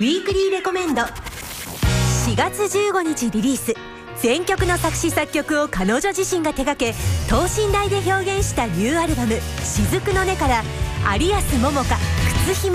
ウィークリーレコメンド。 4月15日リリース、全曲の作詞作曲を彼女自身が手掛け等身大で表現したニューアルバム「雫の音」から有安桃香、靴ひま